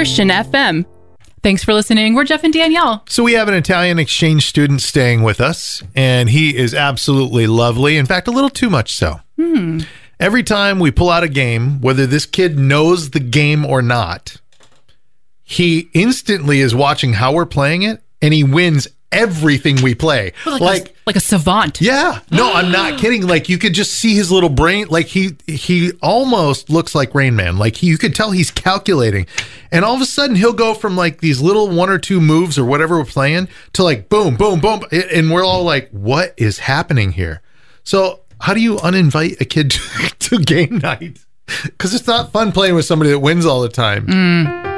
Christian FM. Thanks for listening. We're Jeff and Danielle. So we have an Italian exchange student staying with us, and he is absolutely lovely. In fact, a little too much so. Every time we pull out a game, whether this kid knows the game or not, he instantly is watching how we're playing it, and he wins everything we play. Like a savant. Yeah. No, I'm not kidding. Like, you could just see his little brain. Like, he almost looks like Rain Man. Like, you could tell he's calculating. And all of a sudden, he'll go from, like, these little 1 or 2 moves or whatever we're playing to, like, boom, boom, boom. And we're all like, what is happening here? So how do you uninvite a kid to game night? Because it's not fun playing with somebody that wins all the time.